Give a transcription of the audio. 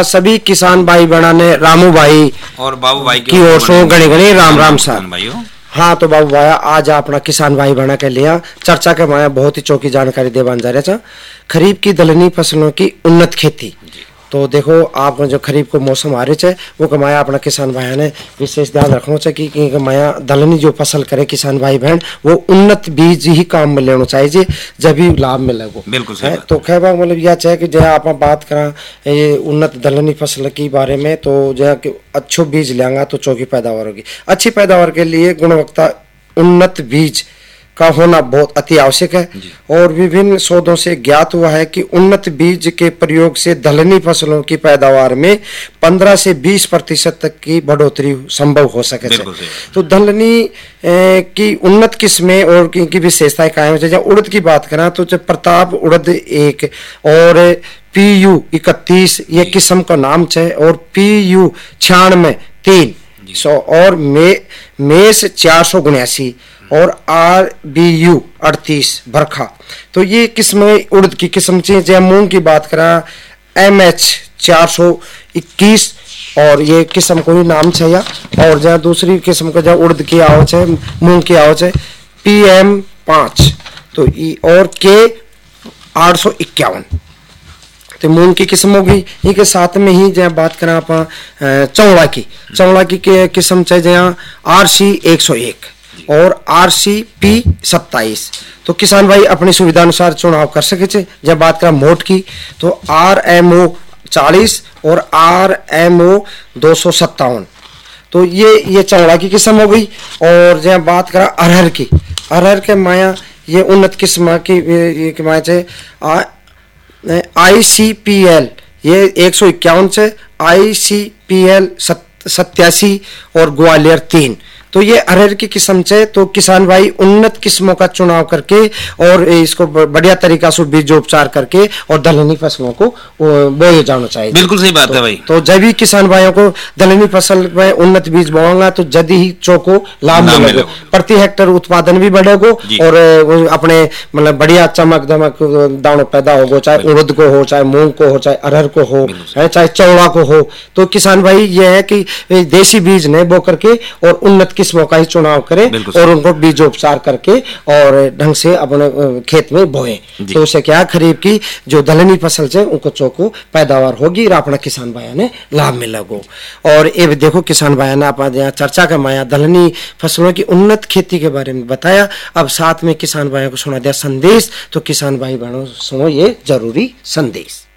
सभी किसान भाई बहना ने रामू भाई और बाबू भाई की ओर से गणे गणे राम राम सर भाइयों। हाँ तो बाबू भाई आज अपना किसान भाई बहना के लिया चर्चा के माया बहुत ही चौकी जानकारी देवान जा रहा था खरीफ की दलहनी फसलों की उन्नत खेती। तो देखो आप जो खरीफ को मौसम आ रहे थे वो कमाया अपना किसान भाई ने विशेष ध्यान रखना चाहिए कि कमाया दलहनी जो फसल करे किसान भाई बहन वो उन्नत बीज ही काम में लेना चाहिए जब भी लाभ मिलेगा। बिल्कुल सही तो खैर मतलब यह चाहे कि जो आप बात करा ये उन्नत दलहनी फसल के बारे में तो जो कि अच्छो बीज लेंगा तो चौकी पैदावार होगी। अच्छी पैदावार के लिए गुणवत्ता उन्नत बीज का होना बहुत अति आवश्यक है और विभिन्न शोधों से ज्ञात हुआ है कि उन्नत बीज के प्रयोग से दलहनी फसलों की पैदावार में 15 से 20% तक की बढ़ोतरी संभव हो सके। तो दलहनी की उन्नत किस्में और इनकी विशेषताएं कायम है। जब उड़द की बात करें तो जब प्रताप उड़द 1 और PU 31 ये किस्म का नाम है और PU 96 3 और मेष 479 और RBU 38 भरखा। तो ये किस्म उड़द की किस्म से मूंग की बात करा MH 421 और ये किस्म को ही नाम है या और जहाँ दूसरी किस्म का जहाँ उड़द की आवच है मूंग की आवच है PM 5 तो और K 851 तो मूंग की किस्म होगी। इनके साथ में ही जहाँ बात करें आप चौड़ा की किस्म है जहाँ RC 101 और RCP 27। तो किसान भाई अपनी सुविधा अनुसार चुनाव कर सके। जब बात करें मोट की तो RMO 40 और RMO 257 तो ये चौड़ा की किस्म हो गई। और जब बात करें अरहर के माया ये उन्नत किस्म की माया है ICPL ये 151 से ICPL 87 और ग्वालियर 3 तो ये अरहर की किस्म से। तो किसान भाई उन्नत किस्मों का चुनाव करके और इसको बढ़िया तरीका से बीजोपचार करके और दलहनी फसलों को बोए जाना चाहिए। बिल्कुल सही बात है भाई। तो जब भी किसान भाइयों को दलहनी फसल में उन्नत बीज बोएंगा तो जद ही चौको लाभ मिलेगा, प्रति हेक्टर उत्पादन भी बढ़ेगा और अपने मतलब बढ़िया चमक दमक दानों पैदा होगा, चाहे उड़द को हो, चाहे मूंग को हो, चाहे अरहर को हो, चाहे चौड़ा को हो। तो किसान भाई ये है कि देसी बीज ने बो करके और उन्नत किस्मों का ही चुनाव करें और उनको बीजोपचार करके और ढंग से अपने खेत में बोए। तो उससे क्या खरीफ की जो दलहनी फसल है उनको चौको पैदावार होगी और अपना किसान भाइयों ने लाभ मिलेगा। और ये देखो किसान भाइयों ने अपना चर्चा का माया दलहनी फसलों की उन्नत खेती के बारे में बताया। अब साथ में किसान भाइयों को सुना दिया संदेश। तो किसान भाई बहनों सुनो ये जरूरी संदेश।